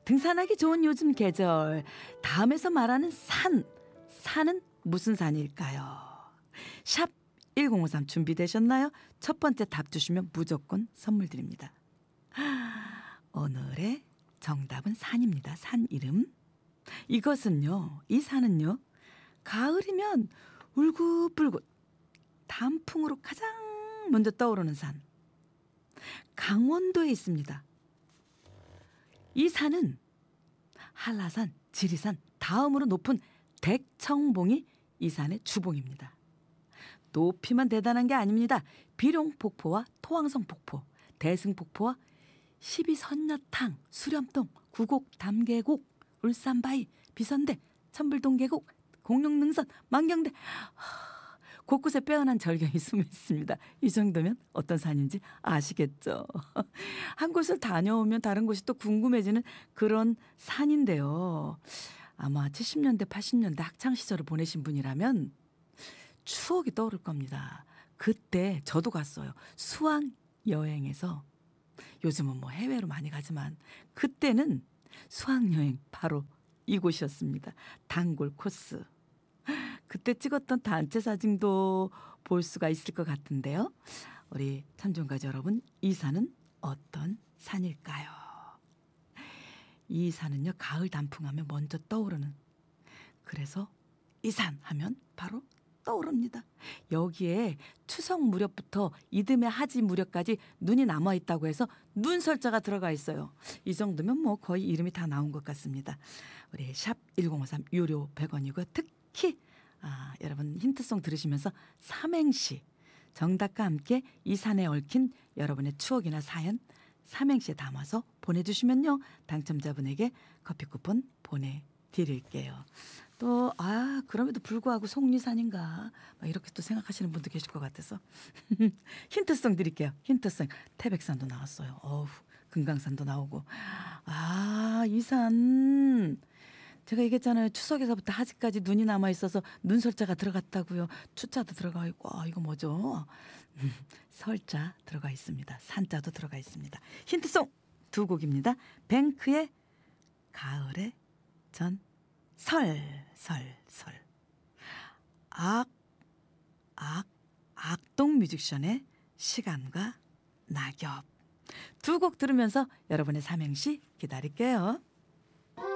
등산하기 좋은 요즘 계절. 다음에서 말하는 산은 무슨 산일까요? 샵 1053 준비되셨나요? 첫 번째 답 주시면 무조건 선물 드립니다. 오늘의 정답은 산입니다. 산 이름. 이것은요, 이 산은요, 가을이면 울긋불긋 단풍으로 가장 먼저 떠오르는 산. 강원도에 있습니다. 이 산은 한라산, 지리산, 다음으로 높은 대청봉이 이 산의 주봉입니다. 높이만 대단한 게 아닙니다. 비룡폭포와 토왕성 폭포, 대승폭포와 12선녀탕, 수렴동, 구곡, 담계곡, 울산바위, 비선대, 천불동계곡, 공룡능선, 만경대, 곳곳에 빼어난 절경이 숨어 있습니다. 이 정도면 어떤 산인지 아시겠죠? 한 곳을 다녀오면 다른 곳이 또 궁금해지는 그런 산인데요. 아마 70년대, 80년대 학창시절을 보내신 분이라면 추억이 떠오를 겁니다. 그때 저도 갔어요. 수학여행에서, 요즘은 뭐 해외로 많이 가지만 그때는 수학여행 바로 이곳이었습니다. 단골 코스. 그때 찍었던 단체 사진도 볼 수가 있을 것 같은데요. 우리 참전가지 여러분, 이 산은 어떤 산일까요? 이 산은요, 가을 단풍하면 먼저 떠오르는, 그래서 이 산 하면 바로 떠오릅니다. 여기에 추석 무렵부터 이듬해 하지 무렵까지 눈이 남아있다고 해서 눈설자가 들어가 있어요. 이 정도면 뭐 거의 이름이 다 나온 것 같습니다. 우리 샵 1053 유료 100원이고요. 특히 여러분 힌트송 들으시면서 삼행시, 정답과 함께 이 산에 얽힌 여러분의 추억이나 사연 삼행시에 담아서 보내주시면요, 당첨자분에게 커피 쿠폰 보내드릴게요. 또 그럼에도 불구하고 속리산인가 이렇게 또 생각하시는 분도 계실 것 같아서 힌트송 드릴게요. 힌트송. 태백산도 나왔어요. 금강산도 나오고. 이 산 제가 얘기했잖아요. 추석에서부터 하지까지 눈이 남아있어서 눈설자가 들어갔다고요. 추자도 들어가 있고. 이거 뭐죠? 설자 들어가 있습니다. 산자도 들어가 있습니다. 힌트송 두 곡입니다. 뱅크의 가을의 전, 설. 악동 뮤직션의 시간과 낙엽. 두 곡 들으면서 여러분의 삼행시 기다릴게요.